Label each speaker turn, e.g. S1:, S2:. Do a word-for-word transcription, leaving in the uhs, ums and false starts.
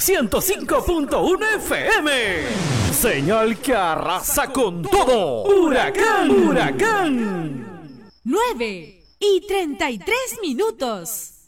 S1: ciento cinco punto uno F M. Señal que arrasa con todo. Huracán, huracán.
S2: nueve y treinta y tres minutos.